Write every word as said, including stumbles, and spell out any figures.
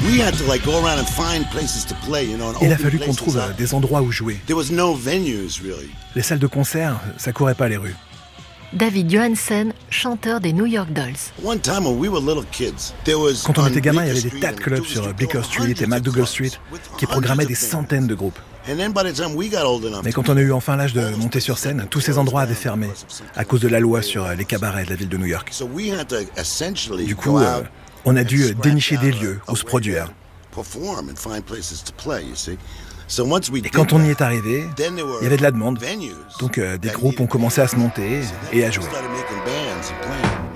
We had to like go around and find places to play, you know, and Il a open fallu qu'on places trouve up. des endroits où jouer. There was no venues really. Les salles de concert, ça courait pas les rues. David Johansen, chanteur des New York Dolls. One time when we were little kids, there was Quand on était on gamin, il y avait Bleecker des tas de Street clubs and sur Dover Bleecker Street, Street et hundreds MacDougall of Street clubs with qui programmaient des hundreds of centaines de groupes. And then by the time we got old enough Mais quand on a eu enfin l'âge de monter sur scène, tous ces endroits avaient fermé à cause de la loi sur les cabarets de la ville de New York. So we had to essentially Du go coup, euh, out on a and dû scratch dénicher out des a- lieux a où se way produire. to perform and find places to play, you see. So once we Et did quand on y that, est arrivé, then there were il y avait de la demande. venues Donc euh, des that groupes ont needed commencé à places. se monter So then et à we jouer. started making bands and playing.